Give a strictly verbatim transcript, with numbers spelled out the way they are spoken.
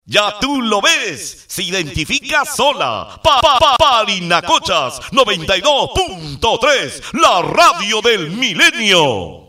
Ya tú lo ves, se identifica sola. Pa, pa, pa, Parinacochas noventa y dos punto tres, la radio del milenio.